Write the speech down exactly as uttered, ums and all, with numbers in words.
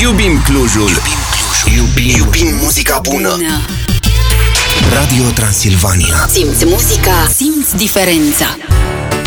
Iubim Clujul. Iubim Clujul. Iubim, Iubim muzica bună. bună. Radio Transilvania. Simți muzica, simți diferența.